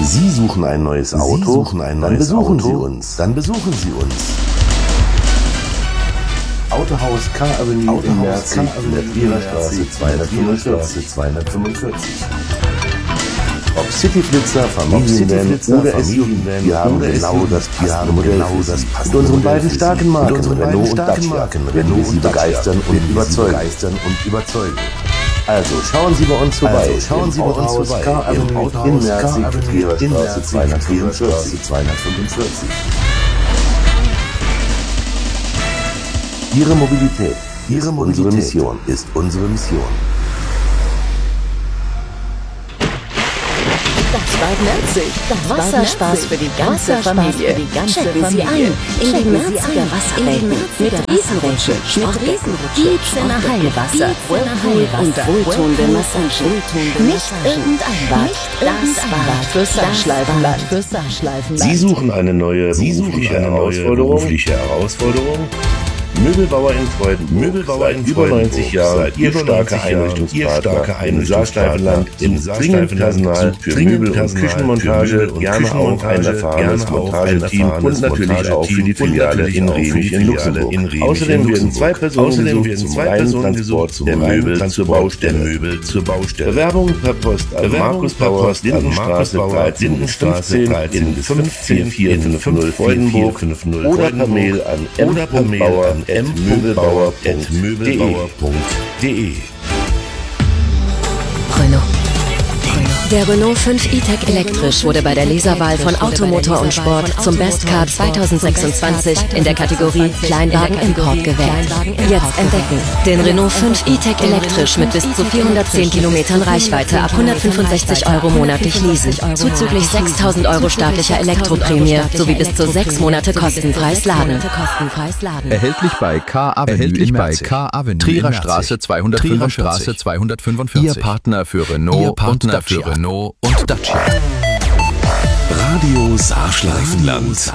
Sie suchen ein neues Auto? Dann besuchen Sie uns. Autohaus K Avenue in Merzig in der Trierer Straße 245. Ob Cityflitzer, Familienvan oder SUV, wir haben genau das passende Modell für Sie. Mit unseren beiden starken Marken Renault und Dacia werden wir Sie begeistern und überzeugen. Also schauen Sie bei uns vorbei. Autohaus K Avenue in Merzig, Trierer Straße 245. Ihre Mobilität ist unsere Mission. Das Bad Merzig. Wasserspaß für die ganze Familie. Checken Sie ein in die Merziger Wasserwelten mit Riesenrutsche, Sportbecken, Dietzener Heilwasser, Whirlpool und wohltuende Massagen. Nicht irgendein Bad, das Bad für Saarschleifenland. Sie suchen eine neue berufliche Herausforderung? Möbelbauer in Freuden. Über 90 Jahre Ihr starker Einrichtungspartner im Saarschleifenland. Dringend Personal für Möbel- und Küchenmontage, gerne auch ein erfahrenes Montageteam und natürlich auch für die Filiale in Remich in Luxemburg. Außerdem werden 2 Personen gesucht zum reinen Transport der Möbel zur Baustelle. Bewerbungen per Post an Markus Bauer, Lindenstraße 13 in 15450 Freudenburg oder per Mail an m.bauer@möbelbauer.de. Renault. Der Renault 5 E-Tech elektrisch wurde bei der Leserwahl von Automotor und Sport zum Best Car 2026 in der Kategorie Kleinwagen Import gewählt. Jetzt entdecken den Renault 5 E-Tech elektrisch mit bis zu 410 Kilometern Reichweite ab 165 € monatlich leasen, zuzüglich 6.000 € staatlicher Elektroprämie sowie bis zu 6 Monate kostenfreies Laden. Erhältlich bei K Avenue, Trierer Straße 245. Ihr Partner für Renault und Dacia. Radio Saarschleifenland.